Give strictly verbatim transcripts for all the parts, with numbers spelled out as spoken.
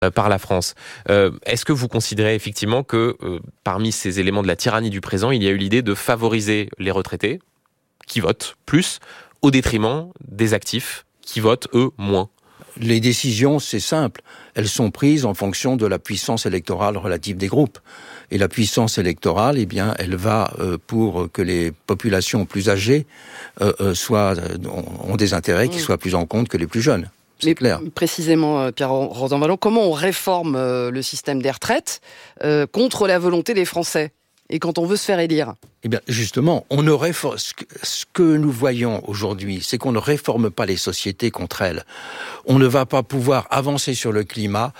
par la France. Euh, est-ce que vous considérez effectivement que euh, parmi ces éléments de la tyrannie du présent, il y a eu l'idée de favoriser les retraités qui votent plus au détriment des actifs qui votent, eux, moins? Les décisions, c'est simple. Elles sont prises en fonction de la puissance électorale relative des groupes. Et la puissance électorale, eh bien, elle va euh, pour que les populations plus âgées euh, euh, soient, euh, ont des intérêts qui soient plus en compte que les plus jeunes. C'est Mais clair. Précisément, Pierre Rosanvallon, comment on réforme euh, le système des retraites euh, contre la volonté des Français et quand on veut se faire élire? Eh bien, justement, on ne réforme, ce que, ce que nous voyons aujourd'hui, c'est qu'on ne réforme pas les sociétés contre elles. On ne va pas pouvoir avancer sur le climat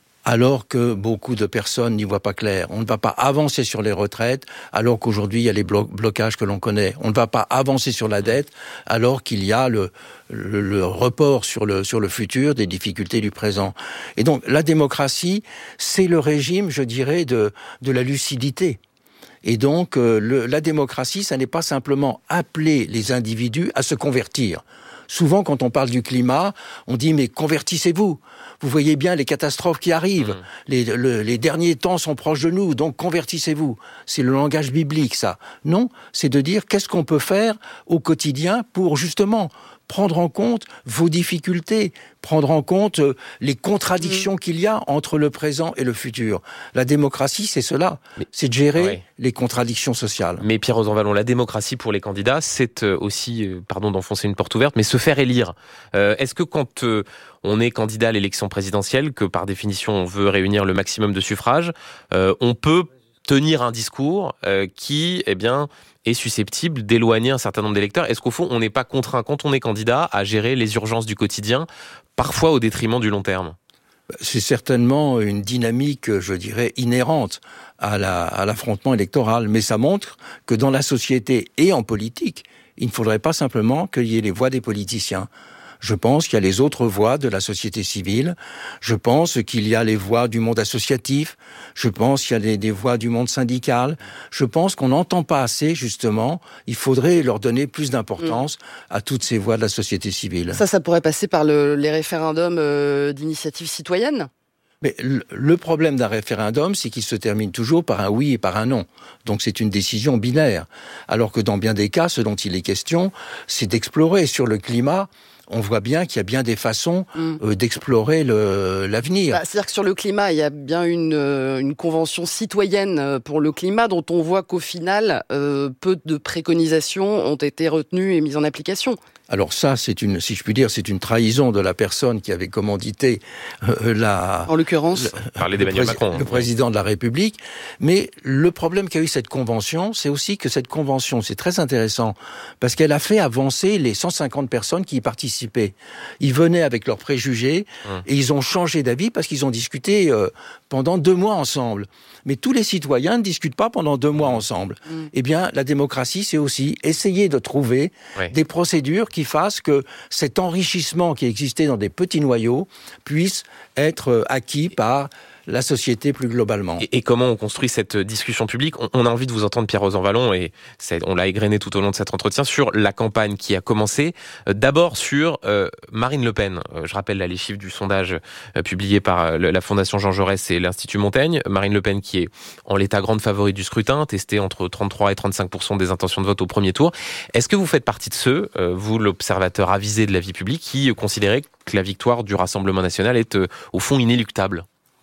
alors que beaucoup de personnes n'y voient pas clair. On ne va pas avancer sur les retraites alors qu'aujourd'hui il y a les blo- blocages que l'on connaît. On ne va pas avancer sur la dette alors qu'il y a le, le, le report sur le, sur le futur des difficultés du présent. Et donc la démocratie, c'est le régime, je dirais, de, de la lucidité. Et donc, euh, le, la démocratie, ça n'est pas simplement appeler les individus à se convertir. Souvent, quand on parle du climat, on dit « mais convertissez-vous ». Vous voyez bien les catastrophes qui arrivent. Mmh. Les, le, les derniers temps sont proches de nous, donc convertissez-vous. C'est le langage biblique, ça. Non, c'est de dire qu'est-ce qu'on peut faire au quotidien pour justement prendre en compte vos difficultés, prendre en compte euh, les contradictions mmh. qu'il y a entre le présent et le futur. La démocratie, c'est cela. Mais, c'est de gérer ouais. les contradictions sociales. Mais Pierre Rosanvallon, la démocratie pour les candidats, c'est aussi, euh, pardon d'enfoncer une porte ouverte, mais se faire élire. Euh, est-ce que quand euh, on est candidat à l'élection présidentielle, que par définition on veut réunir le maximum de suffrages, euh, on peut tenir un discours euh, qui, eh bien, est susceptible d'éloigner un certain nombre d'électeurs? Est-ce qu'au fond, on n'est pas contraint, quand on est candidat, à gérer les urgences du quotidien, parfois au détriment du long terme? C'est certainement une dynamique, je dirais, inhérente à, la, à l'affrontement électoral. Mais ça montre que dans la société et en politique, il ne faudrait pas simplement qu'il y ait les voix des politiciens. Je pense qu'il y a les autres voix de la société civile. Je pense qu'il y a les voix du monde associatif. Je pense qu'il y a des, des voix du monde syndical. Je pense qu'on n'entend pas assez, justement. Il faudrait leur donner plus d'importance mmh. à toutes ces voix de la société civile. Ça, ça pourrait passer par le, les référendums euh, d'initiative citoyenne ? Mais le problème d'un référendum, c'est qu'il se termine toujours par un oui et par un non. Donc c'est une décision binaire. Alors que dans bien des cas, ce dont il est question, c'est d'explorer sur le climat. On voit bien qu'il y a bien des façons mmh. euh, d'explorer le, l'avenir. Bah, c'est-à-dire que sur le climat, il y a bien une, euh, une convention citoyenne pour le climat dont on voit qu'au final, euh, peu de préconisations ont été retenues et mises en application. Alors ça, c'est une, si je puis dire, c'est une trahison de la personne qui avait commandité euh, la... En l'occurrence, le, parler d'Emmanuel le, Macron, le président de la République. Mais le problème qu'a eu cette convention, c'est aussi que cette convention, c'est très intéressant, parce qu'elle a fait avancer les cent cinquante personnes qui y participaient. Ils venaient avec leurs préjugés hum. et ils ont changé d'avis parce qu'ils ont discuté euh, pendant deux mois ensemble. Mais tous les citoyens ne discutent pas pendant deux mois ensemble. Mmh. Eh bien, la démocratie, c'est aussi essayer de trouver oui. des procédures qui fassent que cet enrichissement qui existait dans des petits noyaux puisse être acquis par la société plus globalement. Et, et comment on construit cette discussion publique? on, on a envie de vous entendre, Pierre Rosanvallon, et c'est, on l'a égrené tout au long de cet entretien, sur la campagne qui a commencé. Euh, d'abord sur euh, Marine Le Pen. Euh, je rappelle là les chiffres du sondage euh, publié par euh, la Fondation Jean Jaurès et l'Institut Montaigne. Marine Le Pen qui est en l'état grande favorite du scrutin, testée entre trente-trois et trente-cinq pour cent des intentions de vote au premier tour. Est-ce que vous faites partie de ceux, euh, vous l'observateur avisé de la vie publique, qui euh, considérez que la victoire du Rassemblement National est euh, au fond inéluctable?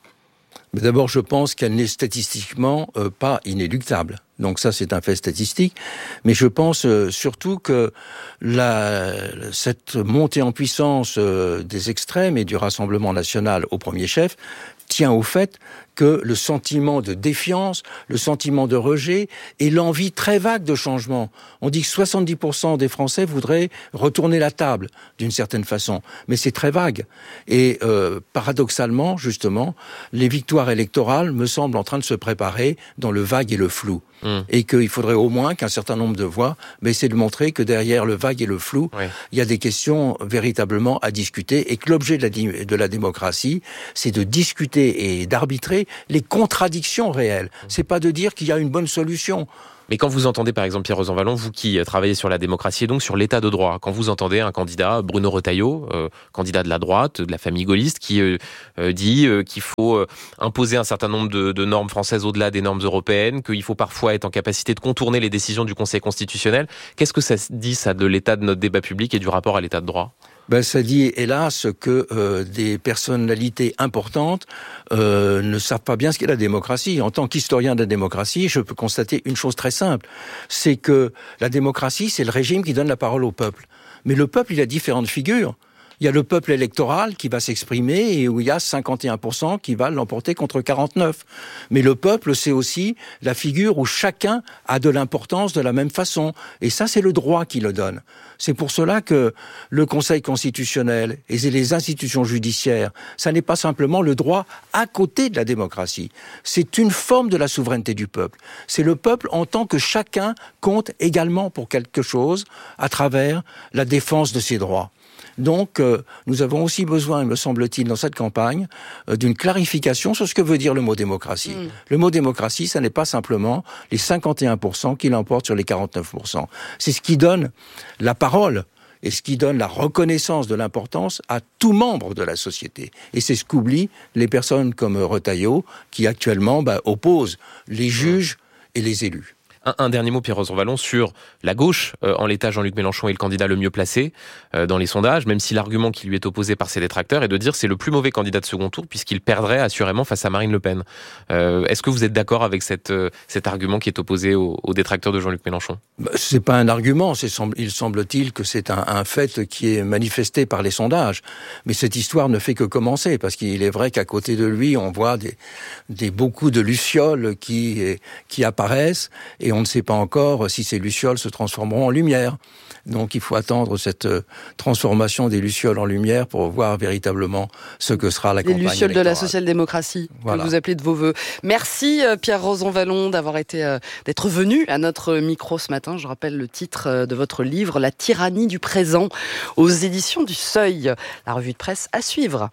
Mais d'abord, je pense qu'elle n'est statistiquement euh, pas inéluctable. Donc ça, c'est un fait statistique. Mais je pense euh, surtout que la, cette montée en puissance euh, des extrêmes et du Rassemblement national au premier chef tient au fait que le sentiment de défiance, le sentiment de rejet et l'envie très vague de changement. On dit que soixante-dix pour cent des Français voudraient retourner la table, d'une certaine façon. Mais c'est très vague. Et euh, paradoxalement, justement, les victoires électorales me semblent en train de se préparer dans le vague et le flou. Mmh. Et qu'il faudrait au moins qu'un certain nombre de voix mais c'est de montrer que derrière le vague et le flou, oui. il y a des questions véritablement à discuter et que l'objet de la, de la démocratie, c'est de discuter d'écouter et d'arbitrer les contradictions réelles. C'est pas de dire qu'il y a une bonne solution. Mais quand vous entendez, par exemple, Pierre Rosanvallon, vous qui travaillez sur la démocratie et donc sur l'état de droit, quand vous entendez un candidat, Bruno Retailleau, euh, candidat de la droite, de la famille gaulliste, qui euh, euh, dit euh, qu'il faut euh, imposer un certain nombre de, de normes françaises au-delà des normes européennes, qu'il faut parfois être en capacité de contourner les décisions du Conseil constitutionnel, qu'est-ce que ça dit, ça, de l'état de notre débat public et du rapport à l'état de droit ? Ben, ça dit, hélas, que euh, des personnalités importantes euh, ne savent pas bien ce qu'est la démocratie. En tant qu'historien de la démocratie, je peux constater une chose très simple, c'est que la démocratie, c'est le régime qui donne la parole au peuple. Mais le peuple, il a différentes figures. Il y a le peuple électoral qui va s'exprimer et où il y a cinquante et un pour cent qui va l'emporter contre quarante-neuf. Mais le peuple, c'est aussi la figure où chacun a de l'importance de la même façon. Et ça, c'est le droit qui le donne. C'est pour cela que le Conseil constitutionnel et les institutions judiciaires, ça n'est pas simplement le droit à côté de la démocratie. C'est une forme de la souveraineté du peuple. C'est le peuple en tant que chacun compte également pour quelque chose à travers la défense de ses droits. Donc, euh, nous avons aussi besoin, me semble-t-il, dans cette campagne, euh, d'une clarification sur ce que veut dire le mot démocratie. Mmh. Le mot démocratie, ça n'est pas simplement les cinquante et un pour cent qui l'emportent sur les quarante-neuf pour cent. C'est ce qui donne la parole et ce qui donne la reconnaissance de l'importance à tout membre de la société. Et c'est ce qu'oublient les personnes comme Retailleau, qui actuellement bah, opposent les juges et les élus. Un, un dernier mot, Pierre Rosanvallon, sur la gauche. Euh, en l'état, Jean-Luc Mélenchon est le candidat le mieux placé euh, dans les sondages, même si l'argument qui lui est opposé par ses détracteurs est de dire que c'est le plus mauvais candidat de second tour, puisqu'il perdrait assurément face à Marine Le Pen. Euh, est-ce que vous êtes d'accord avec cette, euh, cet argument qui est opposé aux, aux détracteurs de Jean-Luc Mélenchon ? Bah, c'est pas un argument, c'est, il semble-t-il que c'est un, un fait qui est manifesté par les sondages. Mais cette histoire ne fait que commencer, parce qu'il est vrai qu'à côté de lui, on voit des, des beaucoup de lucioles qui, qui apparaissent, et on ne sait pas encore si ces lucioles se transformeront en lumière. Donc il faut attendre cette transformation des lucioles en lumière pour voir véritablement ce que sera la campagne électorale. Les lucioles de la social-démocratie, voilà, que vous appelez de vos voeux. Merci Pierre Rosanvallon d'avoir été, d'être venu à notre micro ce matin. Je rappelle le titre de votre livre, La tyrannie du présent, aux éditions du Seuil. La revue de presse à suivre.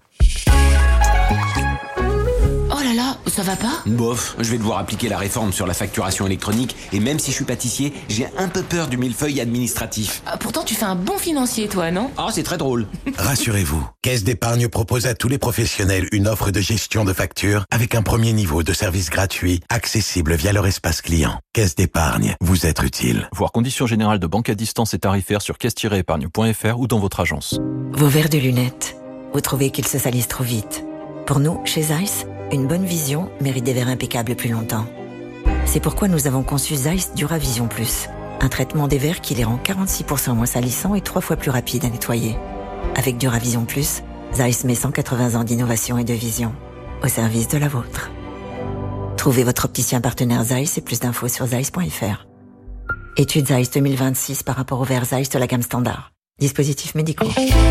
Ça va pas ? Bof, je vais devoir appliquer la réforme sur la facturation électronique et même si je suis pâtissier, j'ai un peu peur du millefeuille administratif. Ah, pourtant, tu fais un bon financier, toi, non ? Ah, c'est très drôle. Rassurez-vous, Caisse d'Épargne propose à tous les professionnels une offre de gestion de factures avec un premier niveau de service gratuit, accessible via leur espace client. Caisse d'Épargne, vous êtes utile. Voir conditions générales de banque à distance et tarifaires sur caisse tiret épargne point f r ou dans votre agence. Vos verres de lunettes, vous trouvez qu'ils se salissent trop vite ? Pour nous, chez Zeiss, une bonne vision mérite des verres impeccables plus longtemps. C'est pourquoi nous avons conçu Zeiss Duravision Plus, un traitement des verres qui les rend quarante-six pour cent moins salissants et trois fois plus rapides à nettoyer. Avec Duravision Plus, Zeiss met cent quatre-vingts ans d'innovation et de vision au service de la vôtre. Trouvez votre opticien partenaire Zeiss et plus d'infos sur zeiss point f r. Étude Zeiss deux mille vingt-six par rapport aux verres Zeiss de la gamme standard. Dispositifs médicaux.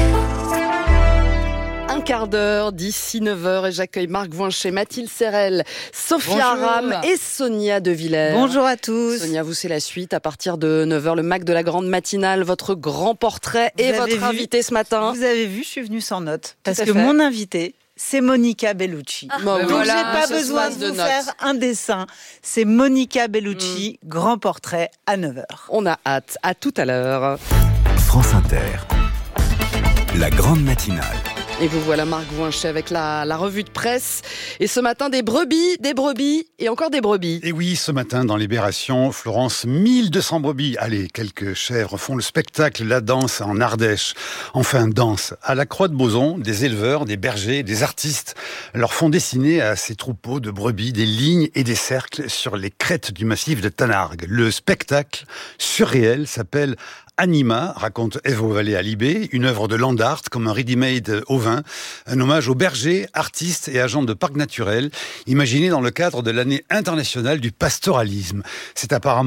Un quart d'heure d'ici neuf heures et j'accueille Marc Voinchet, Mathilde Serrel, Sophia Aram et Sonia De Villers. Bonjour à tous. Sonia, vous c'est la suite. À partir de neuf heures, le Mac de la grande matinale, votre grand portrait vous et votre vu, invité ce matin. Vous avez vu, je suis venue sans notes. Parce que fait. Mon invité, c'est Monica Bellucci. Ah, Donc voilà, j'ai pas besoin de vous de faire un dessin. C'est Monica Bellucci, mmh. grand portrait à neuf heures. On a hâte. À tout à l'heure. France Inter. La grande matinale. Et vous voilà Marc Voinchet avec la, la revue de presse. Et ce matin, des brebis, des brebis et encore des brebis. Et oui, ce matin, dans Libération, Florence, mille deux cents brebis. Allez, quelques chèvres font le spectacle, la danse en Ardèche. Enfin, danse. À la Croix de Boson, des éleveurs, des bergers, des artistes leur font dessiner à ces troupeaux de brebis des lignes et des cercles sur les crêtes du massif de Tanargue. Le spectacle surréel s'appelle Anima, raconte Ève Vallée à Libé, une œuvre de land art comme un ready-made au vin, un hommage aux bergers, artistes et agents de parcs naturels, imaginé dans le cadre de l'année internationale du pastoralisme. C'est apparemment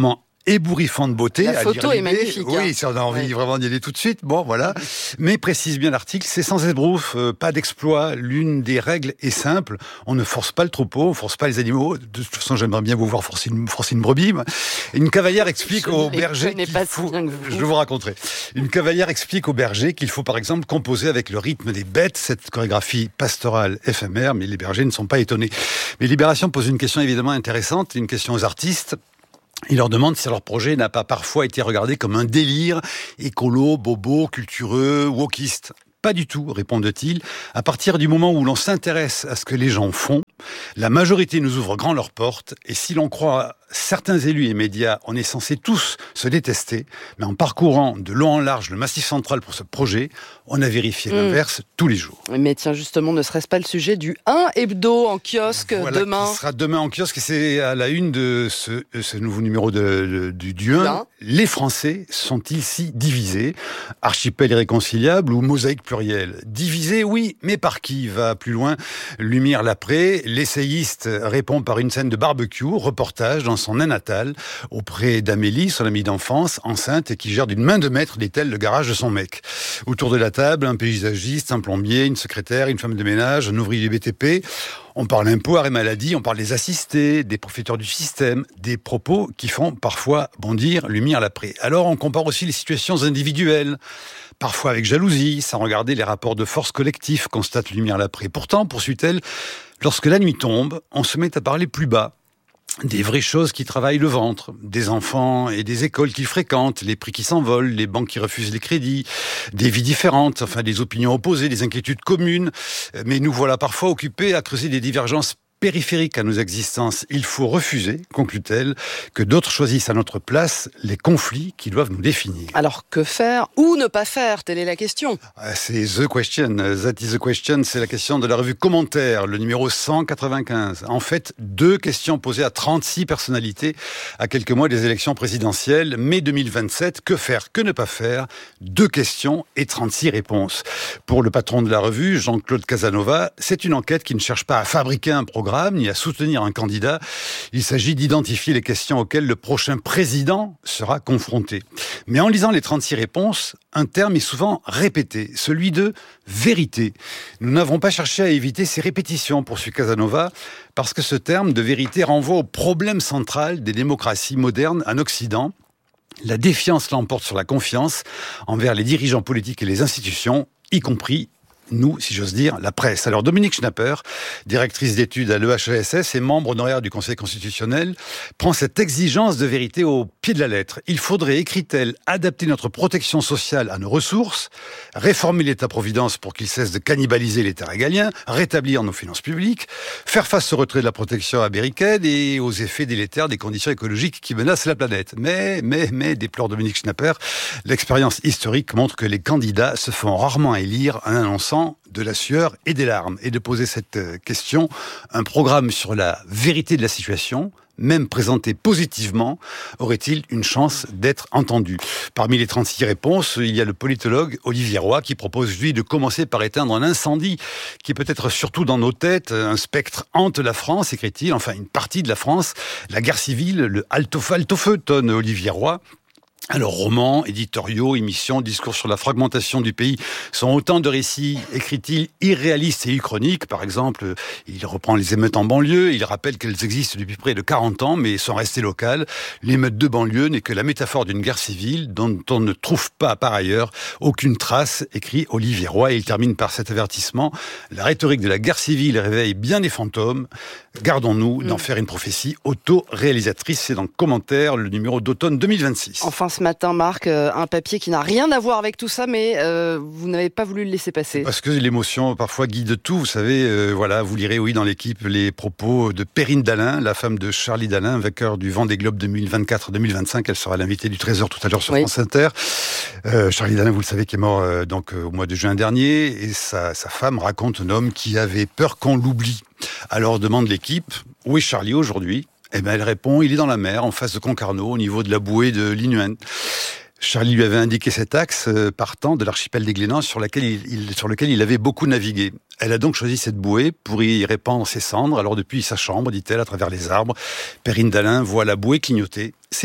ébouriffant de beauté. La à photo lire est magnifique. Oui, hein. si on a envie Ouais. vraiment d'y aller tout de suite. Bon, voilà. Mais précise bien l'article, c'est sans esbrouffe, euh, pas d'exploit. L'une des règles est simple. On ne force pas le troupeau, on force pas les animaux. De toute façon, j'aimerais bien vous voir forcer une, forcer une brebis. Moi. Une cavalière explique Je au ne les berger connais qu'il pas si faut... bien que vous. Je vous raconterai. Une cavalière explique au berger qu'il faut par exemple composer avec le rythme des bêtes, cette chorégraphie pastorale éphémère, mais les bergers ne sont pas étonnés. Mais Libération pose une question évidemment intéressante, une question aux artistes. Il leur demande si leur projet n'a pas parfois été regardé comme un délire écolo, bobo, cultureux, wokiste. Pas du tout, répondent-ils. À partir du moment où l'on s'intéresse à ce que les gens font, la majorité nous ouvre grand leurs portes, et si l'on croit certains élus et médias, on est censé tous se détester, mais en parcourant de long en large le Massif central pour ce projet, on a vérifié mmh. l'inverse tous les jours. Mais tiens, justement, ne serait-ce pas le sujet du un hebdo en kiosque voilà, demain qui sera demain en kiosque, et c'est à la une de ce, ce nouveau numéro de, de, du, du un. Les Français sont-ils si divisés? Archipel irréconciliable ou mosaïque plurielle? Divisés, oui, mais par qui? Va plus loin Lumière Lapré, l'essayiste répond par une scène de barbecue, reportage dans son nain natal, auprès d'Amélie, son amie d'enfance, enceinte et qui gère d'une main de maître, dit-elle, le garage de son mec. Autour de la table, un paysagiste, un plombier, une secrétaire, une femme de ménage, un ouvrier B T P. On parle impôts, arrêt maladie, on parle des assistés, des profiteurs du système, des propos qui font parfois bondir Lumière Lapré. Alors on compare aussi les situations individuelles, parfois avec jalousie, sans regarder les rapports de force collectifs, constate Lumière Lapré. Pourtant, poursuit-elle, lorsque la nuit tombe, on se met à parler plus bas. Des vraies choses qui travaillent le ventre, des enfants et des écoles qu'ils fréquentent, les prix qui s'envolent, les banques qui refusent les crédits, des vies différentes, enfin des opinions opposées, des inquiétudes communes. Mais nous voilà parfois occupés à creuser des divergences périphériques à nos existences. Il faut refuser, conclut-elle, que d'autres choisissent à notre place les conflits qui doivent nous définir. Alors que faire ou ne pas faire? Telle est la question. C'est The Question. That is the question. C'est la question de la revue Commentaire, le numéro cent quatre-vingt-quinze. En fait, deux questions posées à trente-six personnalités à quelques mois des élections présidentielles. Mai deux mille vingt-sept, que faire, que ne pas faire? Deux questions et trente-six réponses. Pour le patron de la revue, Jean-Claude Casanova, c'est une enquête qui ne cherche pas à fabriquer un programme ni à soutenir un candidat. Il s'agit d'identifier les questions auxquelles le prochain président sera confronté. Mais en lisant les trente-six réponses, un terme est souvent répété, celui de vérité. Nous n'avons pas cherché à éviter ces répétitions, poursuit Casanova, parce que ce terme de vérité renvoie au problème central des démocraties modernes en Occident. La défiance l'emporte sur la confiance envers les dirigeants politiques et les institutions, y compris nous, si j'ose dire, la presse. Alors Dominique Schnapper, directrice d'études à l'E H E S S et membre honoraire du Conseil constitutionnel, prend cette exigence de vérité au pied de la lettre. Il faudrait, écrit-elle, adapter notre protection sociale à nos ressources, réformer l'État-providence pour qu'il cesse de cannibaliser l'État régalien, rétablir nos finances publiques, faire face au retrait de la protection américaine et aux effets délétères des conditions écologiques qui menacent la planète. Mais, mais, mais, déplore Dominique Schnapper, l'expérience historique montre que les candidats se font rarement élire en annonçant de la sueur et des larmes. Et de poser cette question, un programme sur la vérité de la situation, même présenté positivement, aurait-il une chance d'être entendu? Parmi les trente-six réponses, il y a le politologue Olivier Roy qui propose, lui, de commencer par éteindre un incendie qui est peut-être surtout dans nos têtes. Un spectre hante la France, écrit-il, enfin une partie de la France. La guerre civile, le halte-feu, tonne Olivier Roy. Alors, romans, éditoriaux, émissions, discours sur la fragmentation du pays sont autant de récits, écrit-il, irréalistes et uchroniques. Par exemple, il reprend les émeutes en banlieue, il rappelle qu'elles existent depuis près de quarante ans, mais sont restées locales. L'émeute de banlieue n'est que la métaphore d'une guerre civile dont on ne trouve pas, par ailleurs, aucune trace, écrit Olivier Roy. Et il termine par cet avertissement. La rhétorique de la guerre civile réveille bien des fantômes. Gardons-nous d'en faire une prophétie auto-réalisatrice. C'est dans Commentaire, le numéro d'automne deux mille vingt-six. Enfin, ce matin, Marc, euh, un papier qui n'a rien à voir avec tout ça, mais euh, vous n'avez pas voulu le laisser passer. Parce que l'émotion parfois guide tout. Vous savez, euh, voilà, vous lirez, oui, dans l'équipe, les propos de Perrine Dallin, la femme de Charlie Dallin, vainqueur du Vendée Globe deux mille vingt-quatre deux mille vingt-cinq. Elle sera l'invitée du Trésor tout à l'heure sur oui. France Inter. Euh, Charlie Dallin, vous le savez, qui est mort euh, donc euh, au mois de juin dernier, et sa, sa femme raconte un homme qui avait peur qu'on l'oublie. Alors demande l'équipe, où est Charlie aujourd'hui? Eh ben, elle répond, il est dans la mer, en face de Concarneau, au niveau de la bouée de Linuen. Charlie lui avait indiqué cet axe euh, partant de l'archipel des Glénans sur, laquelle il, il, sur lequel il avait beaucoup navigué. Elle a donc choisi cette bouée pour y répandre ses cendres. Alors depuis sa chambre, dit-elle, à travers les arbres, Perrine Dallin voit la bouée clignoter. C'est beau.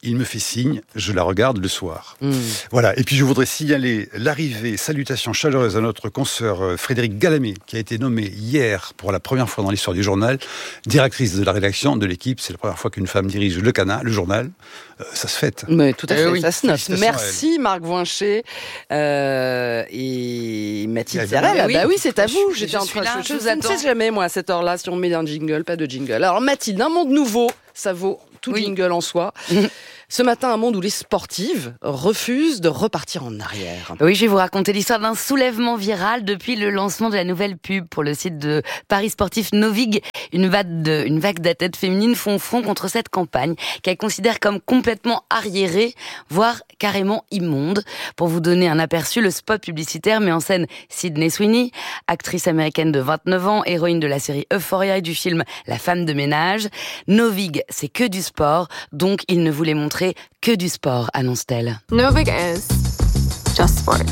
il me fait signe, je la regarde le soir. Mmh. Voilà. Et puis je voudrais signaler l'arrivée, salutations chaleureuses à notre consoeur Frédéric Galamé, qui a été nommée hier pour la première fois dans l'histoire du journal, directrice de la rédaction de l'équipe. C'est la première fois qu'une femme dirige le canal, le journal. Euh, ça se fête. Mais tout à fait, eh oui. ça se note. Merci Marc Voincher euh, et Mathilde Serrel. Ah, oui. Bah oui, c'est à vous. J'étais en train de. Je, je, je ne sais jamais moi à cette heure-là si on met un jingle, pas de jingle. Alors Mathilde, un monde nouveau, ça vaut tout oui. jingle en soi. Ce matin, un monde où les sportives refusent de repartir en arrière. Oui, je vais vous raconter l'histoire d'un soulèvement viral depuis le lancement de la nouvelle pub pour le site de Paris sportif Novig. Une vague, de, une vague d'athlètes féminines font front contre cette campagne qu'elles considèrent comme complètement arriérée, voire carrément immonde. Pour vous donner un aperçu, le spot publicitaire met en scène Sydney Sweeney, actrice américaine de vingt-neuf ans, héroïne de la série Euphoria et du film La femme de ménage. Novig, c'est que du sport, donc il ne voulait montrer que du sport, annonce-t-elle. Novig is just sports.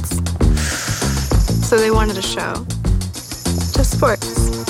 So they wanted to show just sports.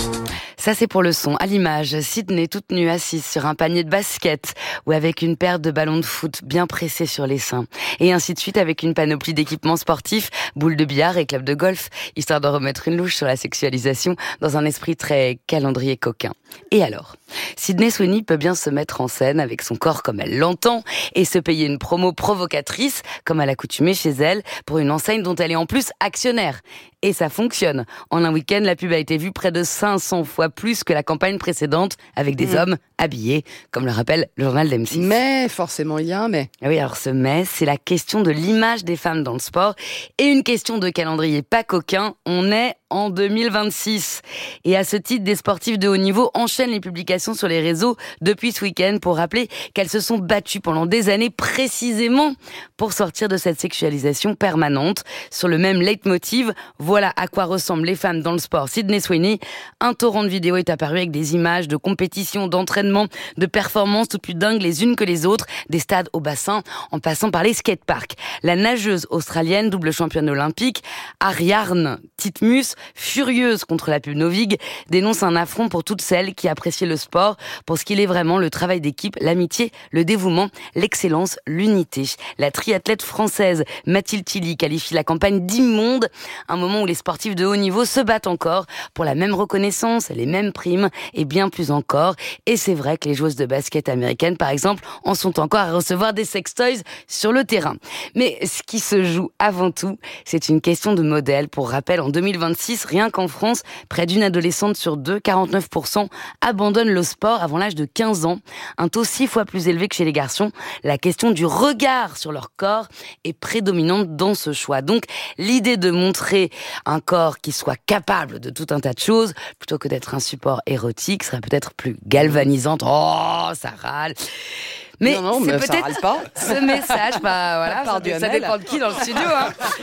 Ça, c'est pour le son. À l'image, Sydney toute nue assise sur un panier de basket ou avec une paire de ballons de foot bien pressés sur les seins. Et ainsi de suite avec une panoplie d'équipements sportifs, boules de billard et clubs de golf, histoire de remettre une louche sur la sexualisation dans un esprit très calendrier coquin. Et alors, Sydney Sweeney peut bien se mettre en scène avec son corps comme elle l'entend et se payer une promo provocatrice comme à l'accoutumée chez elle pour une enseigne dont elle est en plus actionnaire. Et ça fonctionne. En un week-end, la pub a été vue près de cinq cents fois plus que la campagne précédente avec des mmh. hommes habillés, comme le rappelle le journal d'M six. Mais forcément, il y a un mais. Oui, alors ce mais, c'est la question de l'image des femmes dans le sport et une question de calendrier pas coquin. On est en deux mille vingt-six. Et à ce titre, des sportifs de haut niveau enchaînent les publications sur les réseaux depuis ce week-end pour rappeler qu'elles se sont battues pendant des années précisément pour sortir de cette sexualisation permanente. Sur le même leitmotiv, voilà à quoi ressemblent les femmes dans le sport. Sydney Sweeney, un torrent de vidéos est apparu avec des images de compétitions, d'entraînement, de performances toutes plus dingues les unes que les autres, des stades au bassin en passant par les skateparks. La nageuse australienne, double championne olympique, Ariarne Titmus, furieuse contre la pub Novig, dénonce un affront pour toutes celles qui apprécient le sport pour ce qu'il est vraiment, le travail d'équipe, l'amitié, le dévouement, l'excellence, l'unité. La triathlète française Mathilde Tilly qualifie la campagne d'immonde, un moment où les sportifs de haut niveau se battent encore pour la même reconnaissance, les mêmes primes et bien plus encore. Et c'est vrai que les joueuses de basket américaines, par exemple, en sont encore à recevoir des sextoys sur le terrain. Mais ce qui se joue avant tout, c'est une question de modèle. Pour rappel, en deux mille vingt-six, rien qu'en France, près d'une adolescente sur deux, quarante-neuf pour cent, abandonne le sport avant l'âge de quinze ans. Un taux six fois plus élevé que chez les garçons. La question du regard sur leur corps est prédominante dans ce choix. Donc, l'idée de montrer un corps qui soit capable de tout un tas de choses, plutôt que d'être un support érotique, serait peut-être plus galvanisante. Oh, ça râle. Mais non, non, c'est mais peut-être ça râle pas. ce message, bah voilà, ça, ça dépend de qui dans le studio. Hein.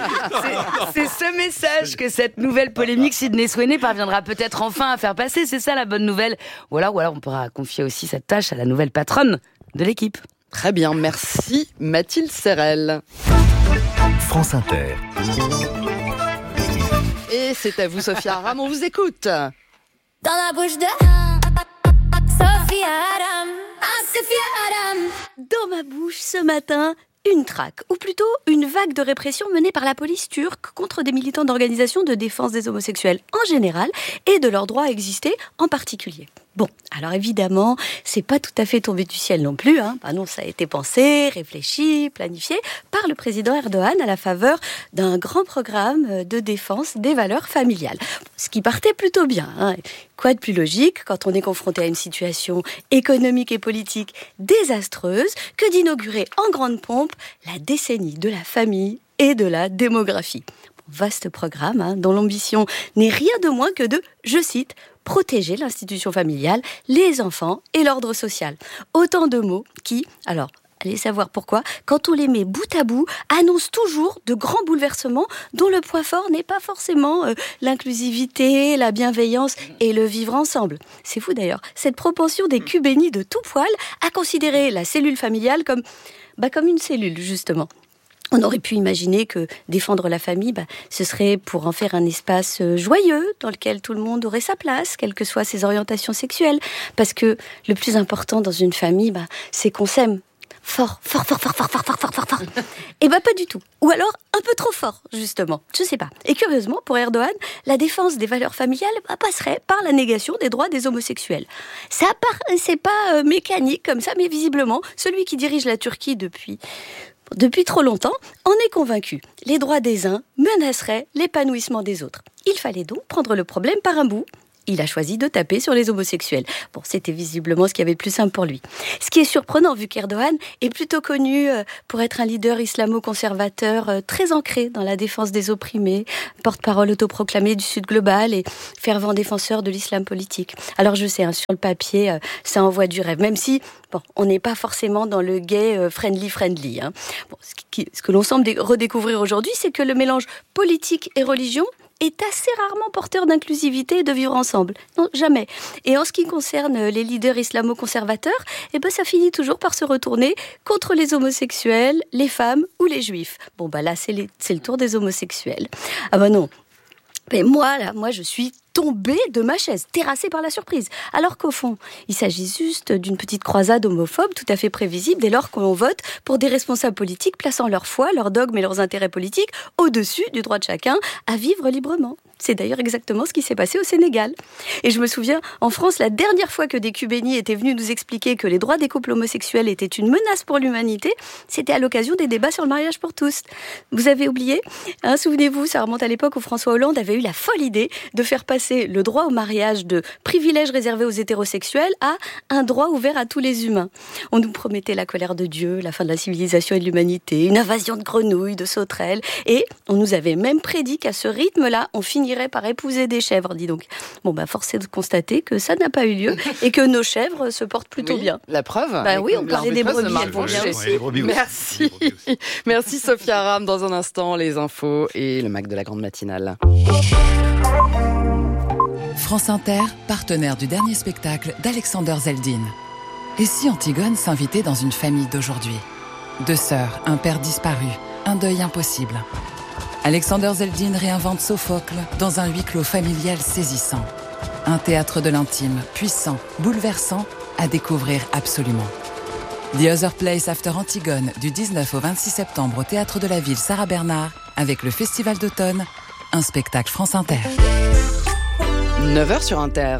C'est, c'est ce message que cette nouvelle polémique Sydney Sweeney parviendra peut-être enfin à faire passer. C'est ça la bonne nouvelle. Ou alors, ou alors on pourra confier aussi cette tâche à la nouvelle patronne de l'équipe. Très bien, merci Mathilde Serrel. France Inter. Et c'est à vous Sophia Aram, on vous écoute. Dans la bouche de Sophia Aram. Ah, Sophia Aram. Dans ma bouche ce matin, une traque, ou plutôt une vague de répression menée par la police turque contre des militants d'organisations de défense des homosexuels en général et de leur droit à exister en particulier. Bon, alors évidemment, c'est pas tout à fait tombé du ciel non plus, hein. Bah non, ça a été pensé, réfléchi, planifié par le président Erdogan à la faveur d'un grand programme de défense des valeurs familiales. Ce qui partait plutôt bien, hein. Quoi de plus logique quand on est confronté à une situation économique et politique désastreuse que d'inaugurer en grande pompe la décennie de la famille et de la démographie. Vaste programme, hein, dont l'ambition n'est rien de moins que de, je cite, protéger l'institution familiale, les enfants et l'ordre social. Autant de mots qui, alors, allez savoir pourquoi, quand on les met bout à bout, annoncent toujours de grands bouleversements dont le point fort n'est pas forcément euh, l'inclusivité, la bienveillance et le vivre ensemble. C'est fou d'ailleurs, cette propension des culs bénis de tout poil à considérer la cellule familiale comme, bah, comme une cellule, justement. On aurait pu imaginer que défendre la famille, bah, ce serait pour en faire un espace joyeux dans lequel tout le monde aurait sa place, quelles que soient ses orientations sexuelles. Parce que le plus important dans une famille, bah, c'est qu'on s'aime Fort, fort, fort, fort, fort, fort, fort, fort, fort, fort. Eh ben pas du tout. Ou alors un peu trop fort, justement. Je sais pas. Et curieusement, pour Erdogan, la défense des valeurs familiales bah, passerait par la négation des droits des homosexuels. Ça paraissait pas euh, mécanique comme ça, mais visiblement, celui qui dirige la Turquie depuis... Depuis trop longtemps, on est convaincu. Les droits des uns menaceraient l'épanouissement des autres. Il fallait donc prendre le problème par un bout. Il a choisi de taper sur les homosexuels. Bon, c'était visiblement ce qui avait le plus simple pour lui. Ce qui est surprenant, vu qu'Erdogan est plutôt connu pour être un leader islamo-conservateur très ancré dans la défense des opprimés, porte-parole autoproclamé du Sud global et fervent défenseur de l'islam politique. Alors je sais, hein, sur le papier, ça envoie du rêve, même si bon, on n'est pas forcément dans le gay friendly-friendly. Hein. Bon, ce, qui, ce que l'on semble redécouvrir aujourd'hui, c'est que le mélange politique et religion est assez rarement porteur d'inclusivité et de vivre ensemble. Non, jamais. Et en ce qui concerne les leaders islamo-conservateurs, eh ben, ça finit toujours par se retourner contre les homosexuels, les femmes ou les juifs. Bon, bah là, c'est, les, c'est le tour des homosexuels. Ah bah non. Mais moi, là, moi, je suis tombée de ma chaise, terrassée par la surprise. Alors qu'au fond, il s'agit juste d'une petite croisade homophobe tout à fait prévisible dès lors qu'on vote pour des responsables politiques plaçant leur foi, leurs dogmes et leurs intérêts politiques au-dessus du droit de chacun à vivre librement. C'est d'ailleurs exactement ce qui s'est passé au Sénégal. Et je me souviens, en France, la dernière fois que des Cubénis étaient venus nous expliquer que les droits des couples homosexuels étaient une menace pour l'humanité, c'était à l'occasion des débats sur le mariage pour tous. Vous avez oublié hein, souvenez-vous, ça remonte à l'époque où François Hollande avait eu la folle idée de faire passer le droit au mariage de privilège réservé aux hétérosexuels à un droit ouvert à tous les humains. On nous promettait la colère de Dieu, la fin de la civilisation et de l'humanité, une invasion de grenouilles, de sauterelles, et on nous avait même prédit qu'à ce rythme-là, on finirait par épouser des chèvres, dis donc. Bon, bah, force est de constater que ça n'a pas eu lieu et que nos chèvres se portent plutôt oui, bien. La preuve. Bah oui, on parlait des brebis, elles vont bien aussi. aussi. Merci. Merci Sophia Aram. Dans un instant, les infos et le Mac de la grande matinale. France Inter, partenaire du dernier spectacle d'Alexander Zeldin. Et si Antigone s'invitait dans une famille d'aujourd'hui ? Deux sœurs, un père disparu, un deuil impossible. Alexander Zeldin réinvente Sophocle dans un huis clos familial saisissant. Un théâtre de l'intime, puissant, bouleversant, à découvrir absolument. The Other Place After Antigone, du dix-neuf au vingt-six septembre au Théâtre de la Ville Sarah Bernard, avec le Festival d'automne, un spectacle France Inter. neuf heures sur Inter.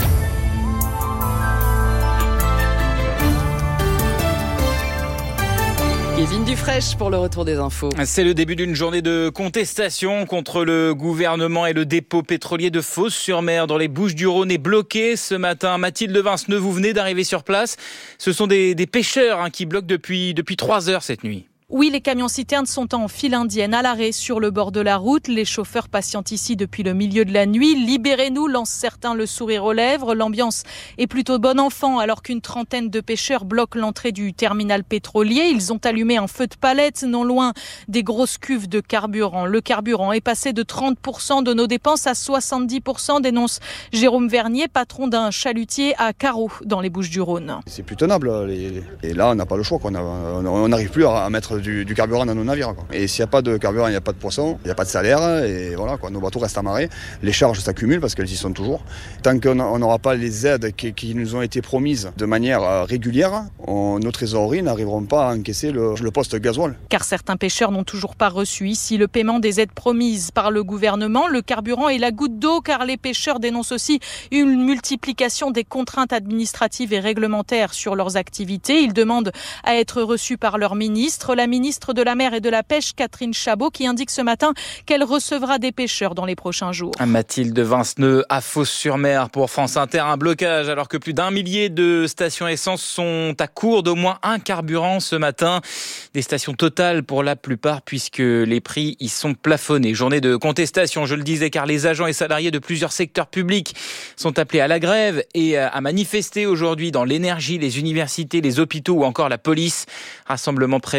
Kevin Dufraîche pour le retour des infos. C'est le début d'une journée de contestation contre le gouvernement et le dépôt pétrolier de Fos-sur-Mer dans les Bouches-du-Rhône est bloqué ce matin. Mathilde Vinceneux, vous venez d'arriver sur place. Ce sont des, des pêcheurs hein, qui bloquent depuis, depuis trois heures cette nuit. Oui, les camions-citernes sont en file indienne à l'arrêt sur le bord de la route. Les chauffeurs patientent ici depuis le milieu de la nuit. Libérez-nous, lancent certains le sourire aux lèvres. L'ambiance est plutôt bon enfant alors qu'une trentaine de pêcheurs bloquent l'entrée du terminal pétrolier. Ils ont allumé un feu de palette non loin des grosses cuves de carburant. Le carburant est passé de trente pour cent de nos dépenses à soixante-dix pour cent, dénonce Jérôme Vernier, patron d'un chalutier à Carreau dans les Bouches-du-Rhône. C'est plus tenable. Et là, on n'a pas le choix. On n'arrive plus à mettre Du, du carburant dans nos navires. Quoi. Et s'il n'y a pas de carburant, il n'y a pas de poisson, il n'y a pas de salaire, et voilà, quoi. Nos bateaux restent amarrés. Les charges s'accumulent parce qu'elles y sont toujours. Tant qu'on n'aura pas les aides qui, qui nous ont été promises de manière régulière, on, nos trésoreries n'arriveront pas à encaisser le, le poste gasoil. Car certains pêcheurs n'ont toujours pas reçu ici le paiement des aides promises par le gouvernement. Le carburant est la goutte d'eau car les pêcheurs dénoncent aussi une multiplication des contraintes administratives et réglementaires sur leurs activités. Ils demandent à être reçus par leur ministre. La ministre de la Mer et de la Pêche, Catherine Chabot, qui indique ce matin qu'elle recevra des pêcheurs dans les prochains jours. Mathilde Vinceneux à Fos-sur-Mer pour France Inter. Un blocage alors que plus d'un millier de stations essence sont à court d'au moins un carburant ce matin. Des stations totales pour la plupart puisque les prix y sont plafonnés. Journée de contestation, je le disais, car les agents et salariés de plusieurs secteurs publics sont appelés à la grève et à manifester aujourd'hui dans l'énergie, les universités, les hôpitaux ou encore la police. Rassemblement prévu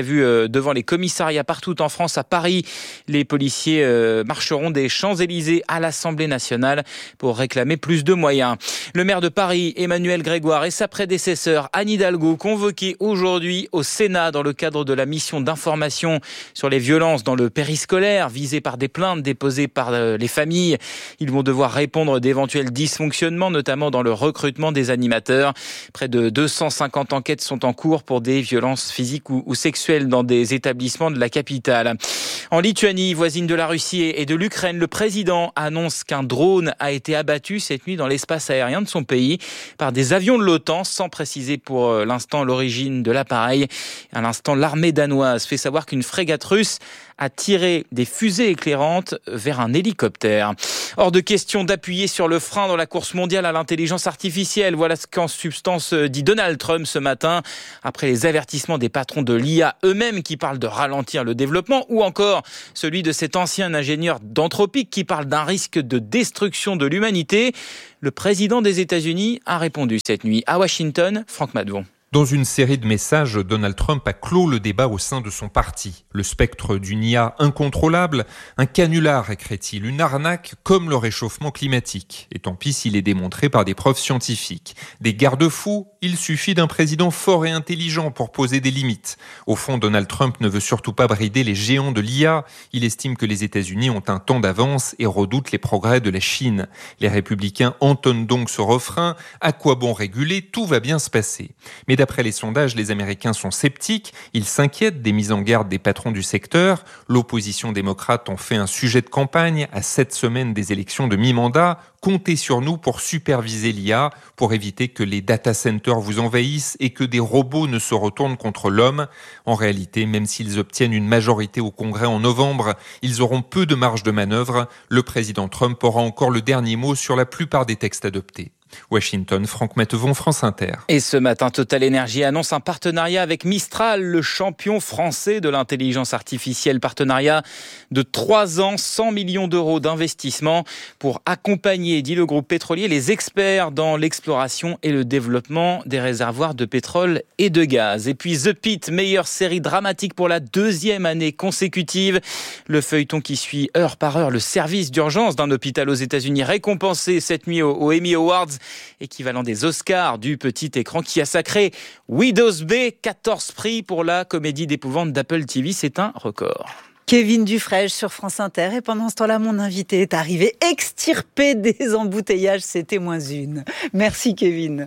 devant les commissariats partout en France. À Paris, les policiers marcheront des Champs-Élysées à l'Assemblée nationale pour réclamer plus de moyens. Le maire de Paris, Emmanuel Grégoire, et sa prédécesseur, Anne Hidalgo, convoqués aujourd'hui au Sénat dans le cadre de la mission d'information sur les violences dans le périscolaire, visées par des plaintes déposées par les familles. Ils vont devoir répondre d'éventuels dysfonctionnements, notamment dans le recrutement des animateurs. Près de deux cent cinquante enquêtes sont en cours pour des violences physiques ou, ou sexuelles dans des établissements de la capitale. En Lituanie, voisine de la Russie et de l'Ukraine, le président annonce qu'un drone a été abattu cette nuit dans l'espace aérien de son pays par des avions de l'OTAN, sans préciser pour l'instant l'origine de l'appareil. À l'instant, l'armée danoise fait savoir qu'une frégate russe a tiré des fusées éclairantes vers un hélicoptère. Hors de question d'appuyer sur le frein dans la course mondiale à l'intelligence artificielle. Voilà ce qu'en substance dit Donald Trump ce matin, après les avertissements des patrons de l'I A eux-mêmes qui parlent de ralentir le développement, ou encore celui de cet ancien ingénieur d'Anthropic qui parle d'un risque de destruction de l'humanité. Le président des États-Unis a répondu cette nuit. À Washington, Franck Madvon. Dans une série de messages, Donald Trump a clos le débat au sein de son parti. Le spectre d'une I A incontrôlable, un canular, écrit-il, une arnaque comme le réchauffement climatique. Et tant pis s'il est démontré par des preuves scientifiques. Des garde-fous, il suffit d'un président fort et intelligent pour poser des limites. Au fond, Donald Trump ne veut surtout pas brider les géants de l'I A. Il estime que les États-Unis ont un temps d'avance et redoute les progrès de la Chine. Les républicains entonnent donc ce refrain. À quoi bon réguler? Tout va bien se passer. Mais d'après les sondages, les Américains sont sceptiques. Ils s'inquiètent des mises en garde des patrons du secteur. L'opposition démocrate en fait un sujet de campagne à sept semaines des élections de mi-mandat. Comptez sur nous pour superviser l'I A, pour éviter que les data centers vous envahissent et que des robots ne se retournent contre l'homme. En réalité, même s'ils obtiennent une majorité au Congrès en novembre, ils auront peu de marge de manœuvre. Le président Trump aura encore le dernier mot sur la plupart des textes adoptés. Washington, Franck Mattevon, France Inter. Et ce matin, Total Energy annonce un partenariat avec Mistral, le champion français de l'intelligence artificielle. Partenariat de trois ans, cent millions d'euros d'investissement pour accompagner, dit le groupe pétrolier, les experts dans l'exploration et le développement des réservoirs de pétrole et de gaz. Et puis The Pitt, meilleure série dramatique pour la deuxième année consécutive. Le feuilleton qui suit heure par heure le service d'urgence d'un hôpital aux États-Unis, récompensé cette nuit aux, aux Emmy Awards, équivalent des Oscars du petit écran, qui a sacré Widows B, quatorze prix pour la comédie d'épouvante d'Apple T V. C'est un record. Kevin Dufresne sur France Inter. Et pendant ce temps-là, mon invité est arrivé extirpé des embouteillages. C'était moins une. Merci Kevin.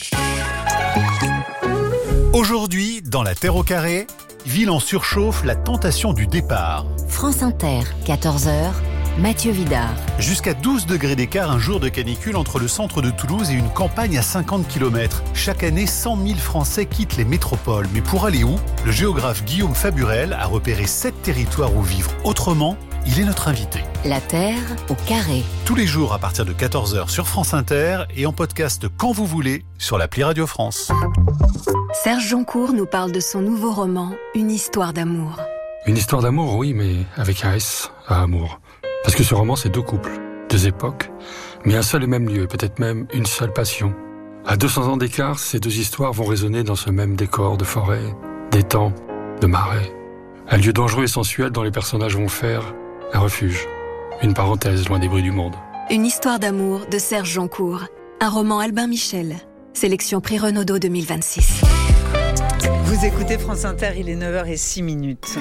Aujourd'hui, dans La Terre au carré, ville en surchauffe, la tentation du départ. France Inter, quatorze heures. Mathieu Vidard. Jusqu'à douze degrés d'écart, un jour de canicule entre le centre de Toulouse et une campagne à cinquante kilomètres. Chaque année, cent mille Français quittent les métropoles. Mais pour aller où? Le géographe Guillaume Faburel a repéré sept territoires où vivre autrement. Il est notre invité. La Terre au carré. Tous les jours à partir de quatorze heures sur France Inter et en podcast quand vous voulez sur l'appli Radio France. Serge Joncourt nous parle de son nouveau roman, Une histoire d'amour. Une histoire d'amour, oui, mais avec un S à amour. Parce que ce roman, c'est deux couples, deux époques, mais un seul et même lieu, peut-être même une seule passion. À deux cents ans d'écart, ces deux histoires vont résonner dans ce même décor de forêt, d'étang, de marais. Un lieu dangereux et sensuel dont les personnages vont faire un refuge, une parenthèse loin des bruits du monde. Une histoire d'amour de Serge Joncourt, un roman Albin Michel, sélection Prix Renaudot deux mille vingt-six. Vous écoutez France Inter, il est neuf heures zéro six minutes.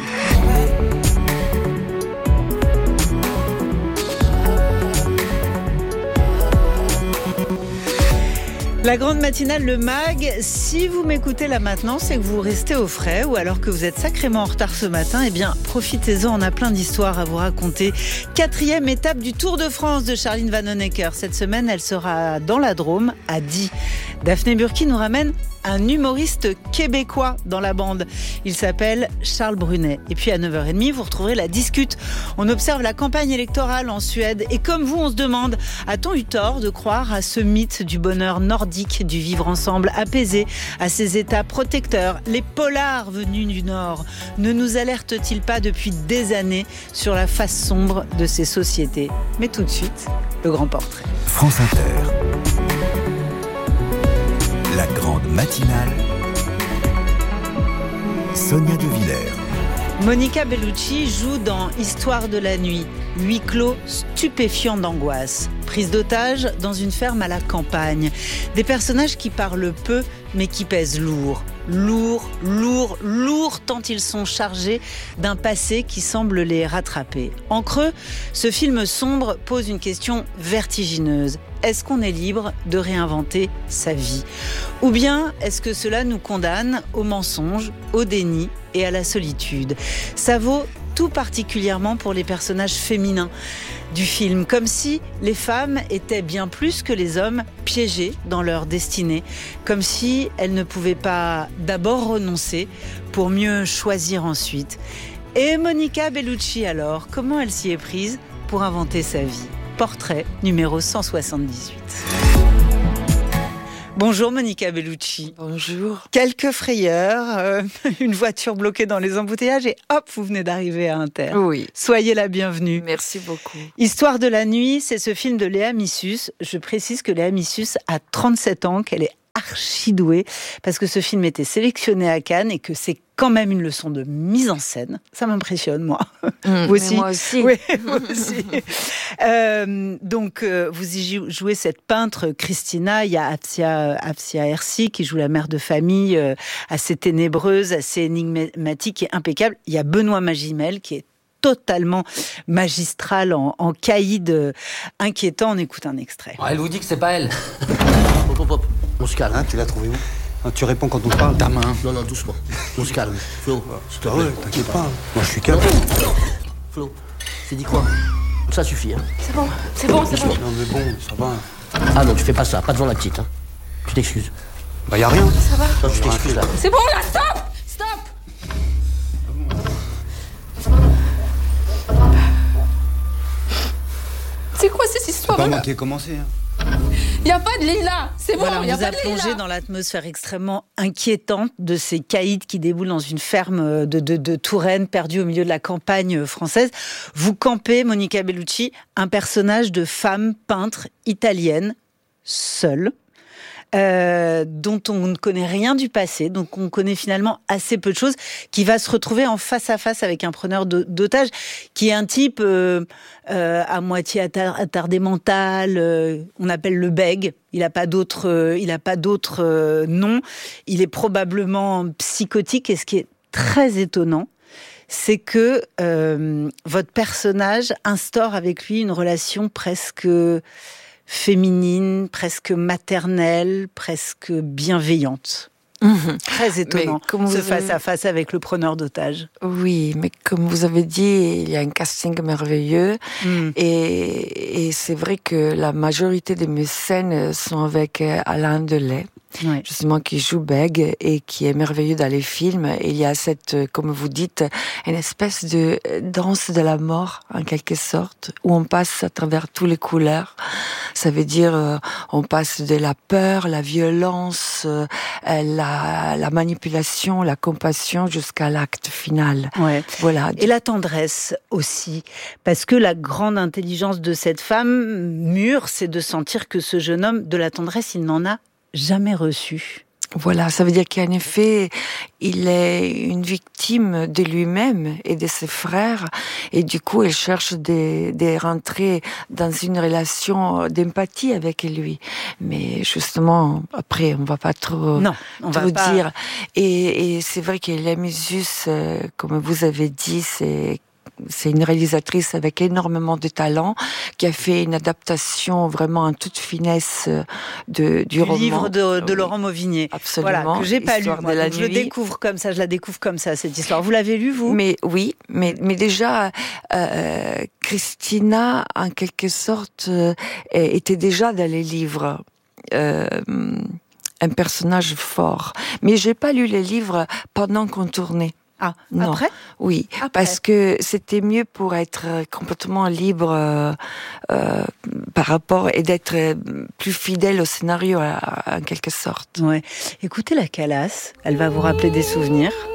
La grande matinale, le mag, si vous m'écoutez là maintenant, c'est que vous restez au frais ou alors que vous êtes sacrément en retard ce matin, eh bien profitez-en, on a plein d'histoires à vous raconter. Quatrième étape du Tour de France de Charline Vanhoenacker. Cette semaine, elle sera dans la Drôme, à Die. Daphné Burki nous ramène un humoriste québécois dans la bande. Il s'appelle Charles Brunet. Et puis à neuf heures trente, vous retrouverez la discute. On observe la campagne électorale en Suède. Et comme vous, on se demande, a-t-on eu tort de croire à ce mythe du bonheur nordique, du vivre ensemble apaisé, à ces états protecteurs? Les polars venus du Nord ne nous alertent-ils pas depuis des années sur la face sombre de ces sociétés? Mais tout de suite, le grand portrait. France Inter. La grande matinale. Sonia De Villers. Monica Bellucci joue dans Histoire de la nuit, huis clos stupéfiant d'angoisse. Prise d'otage dans une ferme à la campagne. Des personnages qui parlent peu mais qui pèsent lourd. Lourd, lourd, lourd tant ils sont chargés d'un passé qui semble les rattraper. En creux, ce film sombre pose une question vertigineuse. Est-ce qu'on est libre de réinventer sa vie ? Ou bien est-ce que cela nous condamne au mensonge, au déni et à la solitude ? Ça vaut tout particulièrement pour les personnages féminins du film, comme si les femmes étaient bien plus que les hommes piégées dans leur destinée, comme si elles ne pouvaient pas d'abord renoncer pour mieux choisir ensuite. Et Monica Bellucci alors, comment elle s'y est prise pour inventer sa vie ? Portrait numéro cent soixante-dix-huit. Bonjour Monica Bellucci. Bonjour. Quelques frayeurs, euh, une voiture bloquée dans les embouteillages et hop, vous venez d'arriver à Inter. Oui. Soyez la bienvenue. Merci beaucoup. Histoire de la nuit, c'est ce film de Léa Missus. Je précise que Léa Missus a trente-sept ans, qu'elle est archi douée, parce que ce film était sélectionné à Cannes et que c'est quand même une leçon de mise en scène. Ça m'impressionne, moi. Mmh, vous aussi. Moi aussi. Oui, moi aussi. euh, donc, euh, vous y jouez cette peintre, Christina. Il y a Afsia, Afsia Hersi qui joue la mère de famille, euh, assez ténébreuse, assez énigmatique et impeccable. Il y a Benoît Magimel qui est totalement magistral, en, en caïd euh, inquiétant. On écoute un extrait. Elle vous dit que c'est pas elle. Hop, hop, hop. On se calme. Hein, tu l'as trouvé où? Ah, tu réponds quand on te parle. Ta main. Non, non, doucement. On se calme. Flo, s'il te plaît. T'inquiète pas. Moi, je suis calme. Flo, c'est dit quoi? Ça suffit, hein. C'est bon, c'est bon, c'est bon. Non, mais bon, ça va. Ah non, tu fais pas ça. Pas devant la petite, hein. Tu t'excuses. Bah, y a rien. Ça va. Non, tu t'excuses, là. C'est bon, là, stop! Stop! C'est quoi cette histoire? C'est pas moi qui ai commencé, hein. Il n'y a pas de Lila, c'est bon, Voilà, il n'y a on vous pas a de plongé Lila. dans l'atmosphère extrêmement inquiétante de ces caïds qui déboulent dans une ferme de, de, de Touraine, perdue au milieu de la campagne française. Vous campez, Monica Bellucci, un personnage de femme peintre italienne, seule, Euh, dont on ne connaît rien du passé, donc on connaît finalement assez peu de choses, qui va se retrouver en face à face avec un preneur d'otages, qui est un type euh, euh, à moitié attardé mental, euh, on appelle le bègue. Il n'a pas d'autre, euh, il a pas d'autre euh, nom. Il est probablement psychotique, et ce qui est très étonnant, c'est que euh, votre personnage instaure avec lui une relation presque féminine, presque maternelle, presque bienveillante. Mmh. Très étonnant, ce face-à-face avec le preneur d'otages. Oui, mais comme vous avez dit, il y a un casting merveilleux. Mmh. Et, et c'est vrai que la majorité de mes scènes sont avec Alain Delay. Ouais. Justement, qui joue Beg et qui est merveilleux dans les films. Et il y a cette, comme vous dites, une espèce de danse de la mort, en quelque sorte, où on passe à travers toutes les couleurs. Ça veut dire, euh, on passe de la peur, la violence, euh, la, la manipulation, la compassion, jusqu'à l'acte final. Ouais. Voilà. Et la tendresse aussi. Parce que la grande intelligence de cette femme mûre, c'est de sentir que ce jeune homme, de la tendresse, il n'en a jamais reçu. Voilà, ça veut dire qu'en effet, il est une victime de lui-même et de ses frères, et du coup, il cherche de, de rentrer dans une relation d'empathie avec lui. Mais justement, après, on va pas trop, non, on trop va pas... dire. Et, et c'est vrai que Léa Missus, comme vous avez dit, c'est C'est une réalisatrice avec énormément de talent qui a fait une adaptation vraiment en toute finesse de, du, du roman. livre de, de oui. Laurent Mauvigné. Absolument. Voilà, que j'ai pas lu. Moi, donc je le découvre comme ça, je la découvre comme ça, cette histoire. Vous l'avez lu, vous? Mais oui, mais, mais déjà, euh, Christina, en quelque sorte, euh, était déjà dans les livres. Euh, un personnage fort. Mais j'ai pas lu les livres pendant qu'on tournait. Ah, non. Après? Oui, après. Parce que c'était mieux pour être complètement libre euh, euh, par rapport et d'être plus fidèle au scénario, en quelque sorte. Ouais. Écoutez la Calas, elle va vous rappeler des souvenirs.